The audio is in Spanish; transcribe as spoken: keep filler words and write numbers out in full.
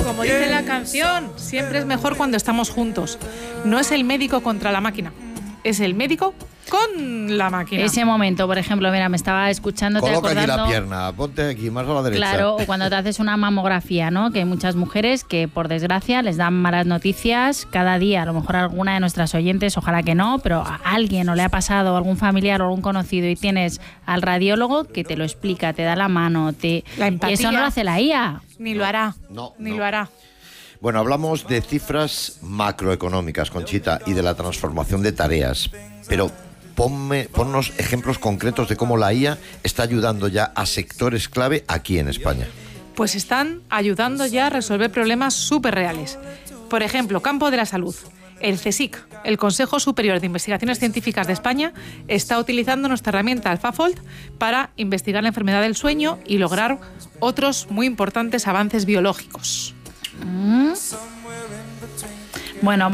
Como dice la canción, siempre es mejor cuando estamos juntos. No es el médico contra la máquina, es el médico con la máquina. Ese momento, por ejemplo, mira, me estaba escuchando. Coloca acordando, aquí la pierna, ponte aquí, más a la derecha. Claro, o cuando te haces una mamografía, ¿no? Que hay muchas mujeres que, por desgracia, les dan malas noticias cada día. A lo mejor a alguna de nuestras oyentes, ojalá que no, pero a alguien o le ha pasado, a algún familiar o algún conocido, y tienes al radiólogo que te lo explica, te da la mano, te... La empatía. Y eso no lo hace la I A. Ni lo hará. No, Ni no. lo hará. Bueno, hablamos de cifras macroeconómicas, Conchita, y de la transformación de tareas, pero ponme, ponnos ejemplos concretos de cómo la I A está ayudando ya a sectores clave aquí en España. Pues están ayudando ya a resolver problemas súper reales. Por ejemplo, campo de la salud. El CSIC, el Consejo Superior de Investigaciones Científicas de España, está utilizando nuestra herramienta AlphaFold para investigar la enfermedad del sueño y lograr otros muy importantes avances biológicos. Mm. Bueno,